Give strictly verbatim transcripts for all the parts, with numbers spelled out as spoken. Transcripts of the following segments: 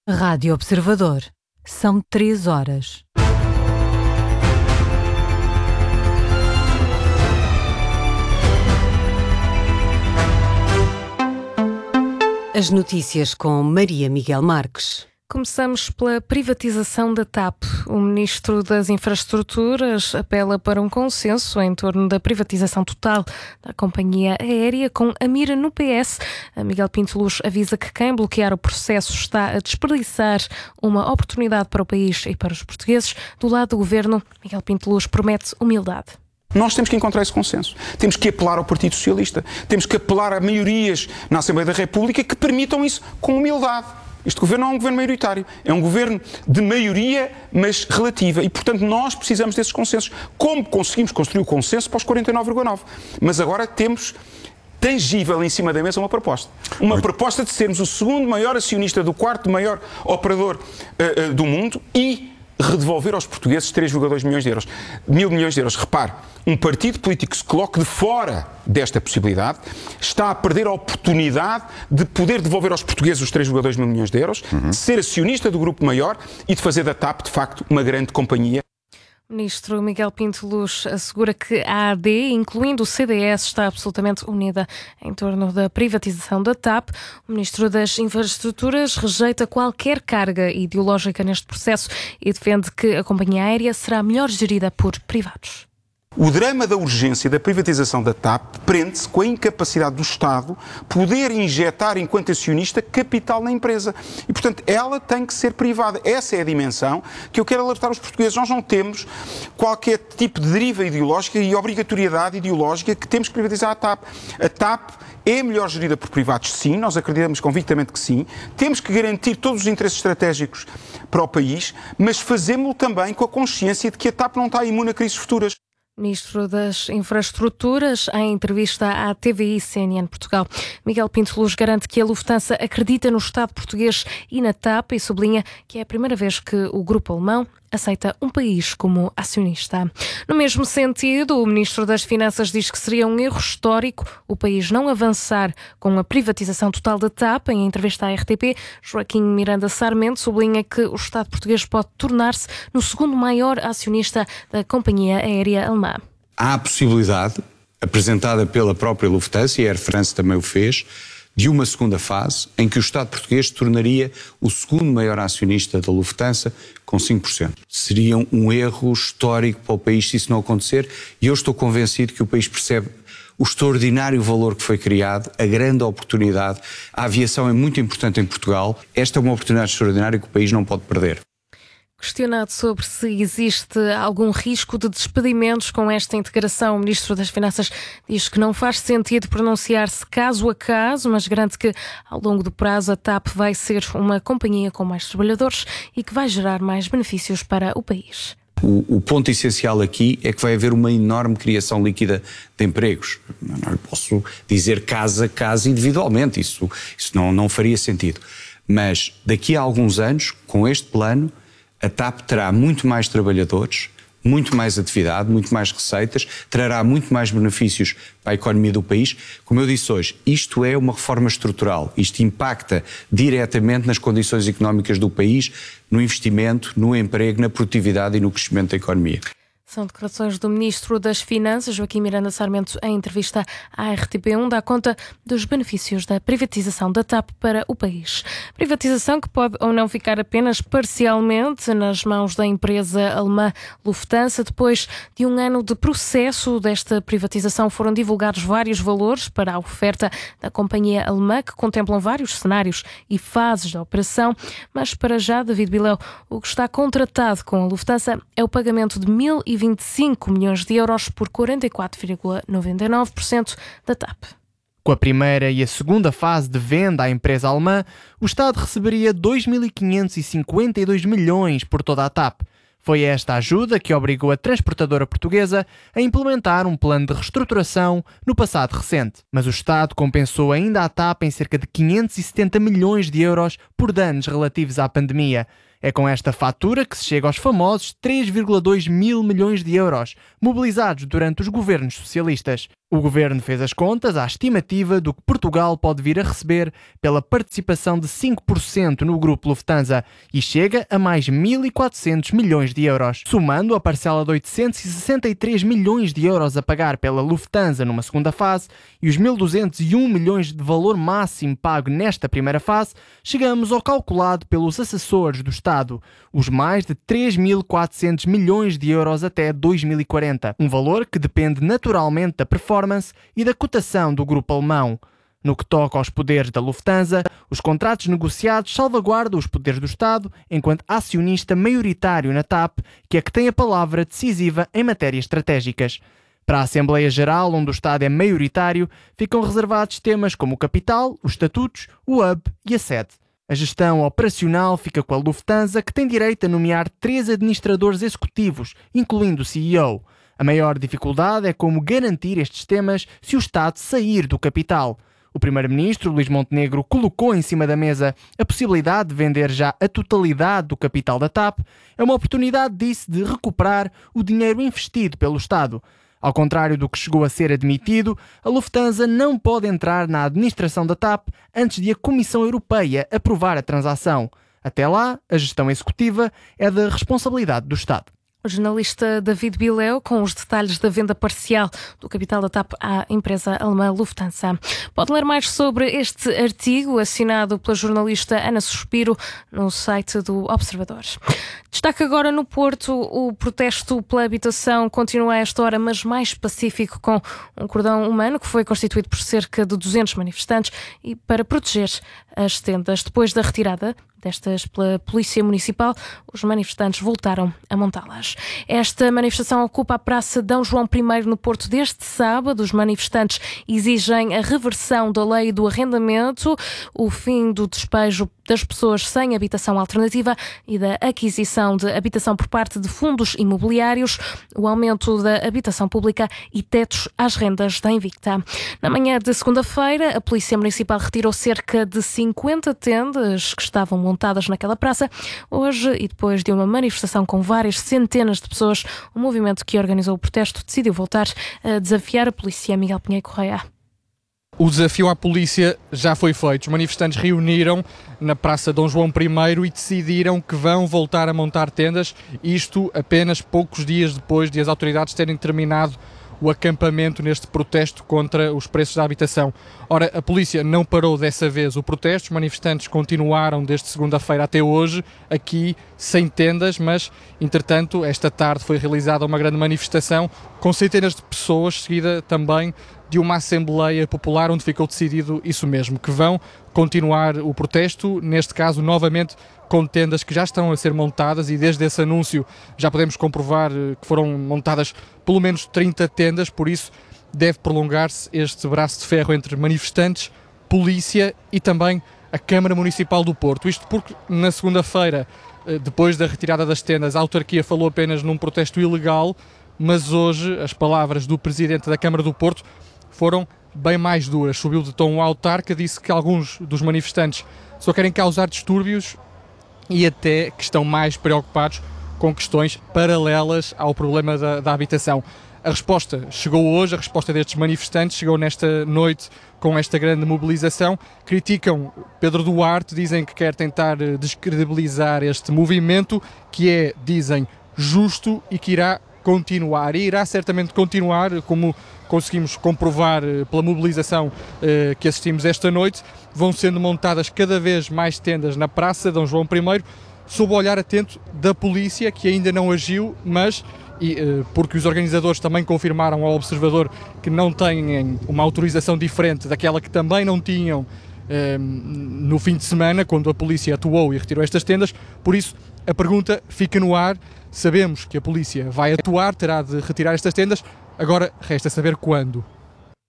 Rádio Observador. São três horas. As notícias com Maria Miguel Marques. Começamos pela privatização da TAP. O Ministro das Infraestruturas apela para um consenso em torno da privatização total da companhia aérea, com a mira no P S. A Miguel Pinto Luz avisa que quem bloquear o processo está a desperdiçar uma oportunidade para o país e para os portugueses. Do lado do Governo, Miguel Pinto Luz promete humildade. Nós temos que encontrar esse consenso. Temos que apelar ao Partido Socialista. Temos que apelar a maiorias na Assembleia da República que permitam isso com humildade. Este governo não é um governo maioritário, é um governo de maioria, mas relativa. E, portanto, nós precisamos desses consensos. Como conseguimos construir o consenso para os quarenta e nove vírgula nove? Mas agora temos tangível em cima da mesa uma proposta. Uma Muito. proposta de sermos o segundo maior acionista do quarto maior operador uh, uh, do mundo e redevolver aos portugueses três vírgula dois milhões de euros. Mil milhões de euros. Repare, um partido político que se coloque de fora desta possibilidade está a perder a oportunidade de poder devolver aos portugueses os três vírgula dois mil milhões de euros, uhum. de ser acionista do grupo maior e de fazer da TAP, de facto, uma grande companhia. O Ministro Miguel Pinto Luz assegura que a A D, incluindo o C D S, está absolutamente unida em torno da privatização da TAP. O Ministro das Infraestruturas rejeita qualquer carga ideológica neste processo e defende que a companhia aérea será melhor gerida por privados. O drama da urgência da privatização da TAP prende-se com a incapacidade do Estado poder injetar, enquanto acionista, capital na empresa. E, portanto, ela tem que ser privada. Essa é a dimensão que eu quero alertar os portugueses. Nós não temos qualquer tipo de deriva ideológica e obrigatoriedade ideológica que temos que privatizar a TAP. A TAP é melhor gerida por privados, sim, nós acreditamos convictamente que sim. Temos que garantir todos os interesses estratégicos para o país, mas fazemos-lo também com a consciência de que a TAP não está imune a crises futuras. Ministro das Infraestruturas, em entrevista à T V I C N N Portugal. Miguel Pinto Luz garante que a Lufthansa acredita no Estado português e na TAP e sublinha que é a primeira vez que o grupo alemão aceita um país como acionista. No mesmo sentido, o Ministro das Finanças diz que seria um erro histórico o país não avançar com a privatização total da TAP. Em entrevista à R T P, Joaquim Miranda Sarmento sublinha que o Estado português pode tornar-se no segundo maior acionista da companhia aérea alemã. Há a possibilidade, apresentada pela própria Lufthansa, e a Air France também o fez, de uma segunda fase em que o Estado português se tornaria o segundo maior acionista da Lufthansa com cinco por cento. Seria um erro histórico para o país se isso não acontecer, e eu estou convencido que o país percebe o extraordinário valor que foi criado, a grande oportunidade. A aviação é muito importante em Portugal. Esta é uma oportunidade extraordinária que o país não pode perder. Questionado sobre se existe algum risco de despedimentos com esta integração, o Ministro das Finanças diz que não faz sentido pronunciar-se caso a caso, mas garante que ao longo do prazo a TAP vai ser uma companhia com mais trabalhadores e que vai gerar mais benefícios para o país. O, o ponto essencial aqui é que vai haver uma enorme criação líquida de empregos. Não lhe posso dizer caso a caso individualmente, isso, isso não, não faria sentido. Mas daqui a alguns anos, com este plano, a TAP terá muito mais trabalhadores, muito mais atividade, muito mais receitas, trará muito mais benefícios para a economia do país. Como eu disse hoje, isto é uma reforma estrutural. Isto impacta diretamente nas condições económicas do país, no investimento, no emprego, na produtividade e no crescimento da economia. São declarações do Ministro das Finanças, Joaquim Miranda Sarmento, em entrevista à R T P um, dá conta dos benefícios da privatização da TAP para o país. Privatização que pode ou não ficar apenas parcialmente nas mãos da empresa alemã Lufthansa. Depois de um ano de processo desta privatização, foram divulgados vários valores para a oferta da companhia alemã, que contemplam vários cenários e fases da operação. Mas para já, David Bileu, o que está contratado com a Lufthansa é o pagamento de mil e vinte e cinco milhões de euros por quarenta e quatro vírgula noventa e nove por cento da TAP. Com a primeira e a segunda fase de venda à empresa alemã, o Estado receberia dois mil quinhentos e cinquenta e dois milhões por toda a TAP. Foi esta ajuda que obrigou a transportadora portuguesa a implementar um plano de reestruturação no passado recente. Mas o Estado compensou ainda a TAP em cerca de quinhentos e setenta milhões de euros por danos relativos à pandemia. É com esta fatura que se chega aos famosos três vírgula dois mil milhões de euros, mobilizados durante os governos socialistas. O governo fez as contas à estimativa do que Portugal pode vir a receber pela participação de cinco por cento no grupo Lufthansa e chega a mais mil e quatrocentos milhões de euros. Somando a parcela de oitocentos e sessenta e três milhões de euros a pagar pela Lufthansa numa segunda fase e os mil duzentos e um milhões de valor máximo pago nesta primeira fase, chegamos ao calculado pelos assessores do Estado, os mais de três mil e quatrocentos milhões de euros até dois mil e quarenta, um valor que depende naturalmente da performance e da cotação do grupo alemão. No que toca aos poderes da Lufthansa, os contratos negociados salvaguardam os poderes do Estado enquanto acionista maioritário na T A P, que é que tem a palavra decisiva em matérias estratégicas. Para a Assembleia Geral, onde o Estado é maioritário, ficam reservados temas como o capital, os estatutos, o hub e a sede. A gestão operacional fica com a Lufthansa, que tem direito a nomear três administradores executivos, incluindo o C E O. A maior dificuldade é como garantir estes temas se o Estado sair do capital. O primeiro-ministro, Luís Montenegro, colocou em cima da mesa a possibilidade de vender já a totalidade do capital da T A P. É uma oportunidade, disse, de recuperar o dinheiro investido pelo Estado. Ao contrário do que chegou a ser admitido, a Lufthansa não pode entrar na administração da T A P antes de a Comissão Europeia aprovar a transação. Até lá, a gestão executiva é da responsabilidade do Estado. O jornalista David Bileu com os detalhes da venda parcial do capital da T A P à empresa alemã Lufthansa. Pode ler mais sobre este artigo assinado pela jornalista Ana Suspiro no site do Observador. Destaque agora no Porto, o protesto pela habitação continua a esta hora, mas mais pacífico, com um cordão humano que foi constituído por cerca de duzentos manifestantes e para proteger as tendas. Depois da retirada destas pela Polícia Municipal, os manifestantes voltaram a montá-las. Esta manifestação ocupa a Praça D. João I no Porto desde sábado. Os manifestantes exigem a reversão da lei do arrendamento, o fim do despejo das pessoas sem habitação alternativa e da aquisição de habitação por parte de fundos imobiliários, o aumento da habitação pública e tetos às rendas da Invicta. Na manhã de segunda-feira, a Polícia Municipal retirou cerca de cinquenta tendas que estavam montadas naquela praça. Hoje, e depois de uma manifestação com várias centenas de pessoas, o movimento que organizou o protesto decidiu voltar a desafiar a polícia. Miguel Pinheiro Correia. O desafio à polícia já foi feito. Os manifestantes reuniram na Praça D. João I e decidiram que vão voltar a montar tendas, isto apenas poucos dias depois de as autoridades terem terminado o acampamento neste protesto contra os preços da habitação. Ora, a polícia não parou dessa vez o protesto, os manifestantes continuaram desde segunda-feira até hoje, aqui sem tendas, mas, entretanto, esta tarde foi realizada uma grande manifestação com centenas de pessoas, seguida também de uma Assembleia Popular onde ficou decidido isso mesmo, que vão continuar o protesto, neste caso novamente com tendas que já estão a ser montadas, e desde esse anúncio já podemos comprovar que foram montadas pelo menos trinta tendas, por isso deve prolongar-se este braço de ferro entre manifestantes, polícia e também a Câmara Municipal do Porto. Isto porque na segunda-feira, depois da retirada das tendas, a autarquia falou apenas num protesto ilegal, mas hoje as palavras do Presidente da Câmara do Porto foram bem mais duras. Subiu de tom o autarca, disse que alguns dos manifestantes só querem causar distúrbios e até que estão mais preocupados com questões paralelas ao problema da, da habitação. A resposta chegou hoje, a resposta destes manifestantes chegou nesta noite com esta grande mobilização. Criticam Pedro Duarte, dizem que quer tentar descredibilizar este movimento, que é, dizem, justo e que irá continuar. E irá certamente continuar, como conseguimos comprovar pela mobilização eh, que assistimos esta noite. Vão sendo montadas cada vez mais tendas na Praça D. João I, sob o olhar atento da polícia, que ainda não agiu, mas e, eh, porque os organizadores também confirmaram ao Observador que não têm uma autorização diferente daquela que também não tinham eh, no fim de semana, quando a polícia atuou e retirou estas tendas. Por isso, a pergunta fica no ar. Sabemos que a polícia vai atuar, terá de retirar estas tendas, agora resta saber quando.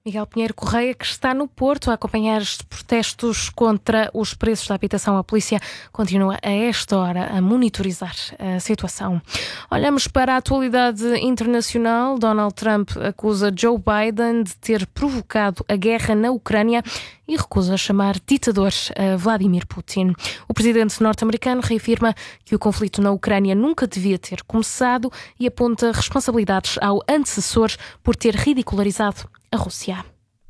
Miguel Pinheiro Correia, que está no Porto a acompanhar estes protestos contra os preços da habitação. A polícia continua a esta hora a monitorizar a situação. Olhamos para a atualidade internacional. Donald Trump acusa Joe Biden de ter provocado a guerra na Ucrânia e recusa chamar ditador a Vladimir Putin. O presidente norte-americano reafirma que o conflito na Ucrânia nunca devia ter começado e aponta responsabilidades ao antecessor por ter ridicularizado a Rússia.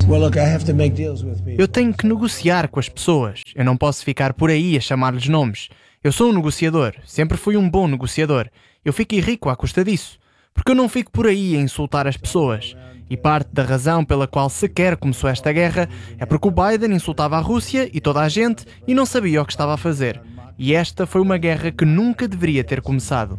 Eu tenho que negociar com as pessoas. Eu não posso ficar por aí a chamar-lhes nomes. Eu sou um negociador. Sempre fui um bom negociador. Eu fiquei rico à custa disso. Porque eu não fico por aí a insultar as pessoas. E parte da razão pela qual sequer começou esta guerra é porque o Biden insultava a Rússia e toda a gente e não sabia o que estava a fazer. E esta foi uma guerra que nunca deveria ter começado.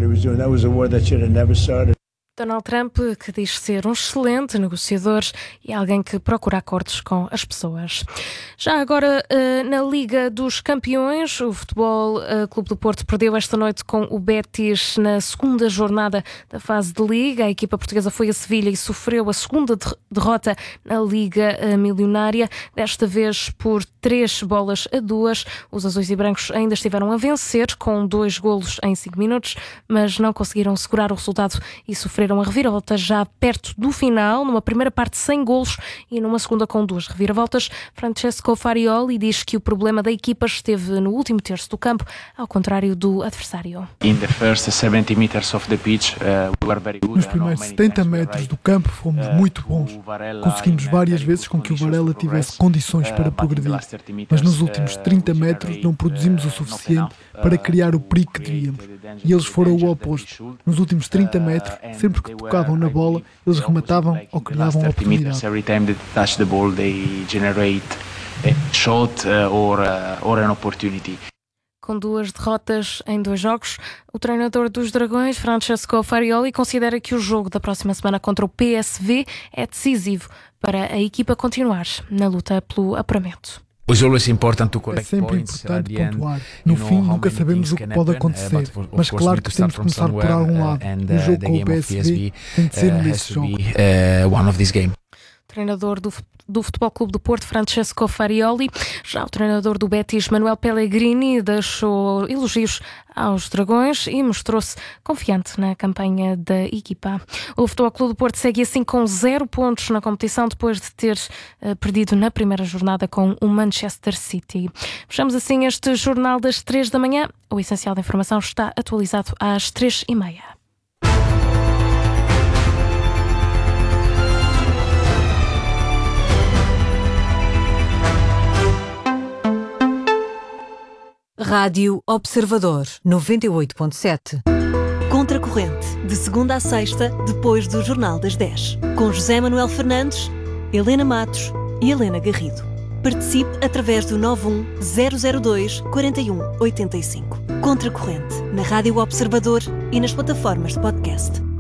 Donald Trump, que diz ser um excelente negociador e alguém que procura acordos com as pessoas. Já agora, na Liga dos Campeões, o Futebol Clube do Porto perdeu esta noite com o Betis na segunda jornada da fase de Liga. A equipa portuguesa foi a Sevilha e sofreu a segunda derrota na Liga Milionária, desta vez por três bolas a duas. Os azuis e brancos ainda estiveram a vencer com dois golos em cinco minutos, mas não conseguiram segurar o resultado e sofreram a reviravolta já perto do final, numa primeira parte sem golos e numa segunda com duas reviravoltas. Francesco Farioli diz que o problema da equipa esteve no último terço do campo, ao contrário do adversário. Nos primeiros setenta metros do campo fomos muito bons. Conseguimos várias vezes com que o Varela tivesse condições para progredir, mas nos últimos trinta metros não produzimos o suficiente para criar o perigo que devíamos. E eles foram o oposto. Nos últimos trinta metros, sempre que tocavam na bola, eles rematavam ou criavam oportunidade. Com duas derrotas em dois jogos, o treinador dos Dragões, Francesco Farioli, considera que o jogo da próxima semana contra o P S V é decisivo para a equipa continuar na luta pelo apuramento. É sempre importante pontuar. No fim, nunca sabemos o que pode acontecer, mas claro que temos de começar por algum lado. O jogo com o P S V tem de ser um desses jogos. Treinador do, do Futebol Clube do Porto, Francesco Farioli. Já o treinador do Betis, Manuel Pellegrini, deixou elogios aos Dragões e mostrou-se confiante na campanha da equipa. O Futebol Clube do Porto segue assim com zero pontos na competição depois de ter uh, perdido na primeira jornada com o Manchester City. Fechamos assim este jornal das três da manhã. O essencial da informação está atualizado às três e meia. Rádio Observador, noventa e oito ponto sete. Contracorrente, de segunda a sexta, depois do Jornal das dez. Com José Manuel Fernandes, Helena Matos e Helena Garrido. Participe através do nove um zero zero dois quatro um oito cinco. Contracorrente, na Rádio Observador e nas plataformas de podcast.